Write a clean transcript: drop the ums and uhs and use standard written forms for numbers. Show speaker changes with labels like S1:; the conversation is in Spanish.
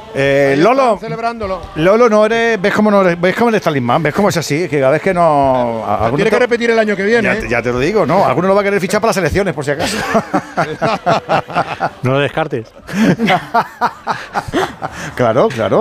S1: Lolo,
S2: celebrándolo.
S1: Lolo, ves cómo eres talismán, ves cómo es así, que cada vez que no.
S2: Tiene que repetir el año que viene.
S1: Ya te lo digo, ¿no? Alguno lo va a querer fichar para las elecciones, por si acaso.
S3: No lo descartes.
S1: Claro.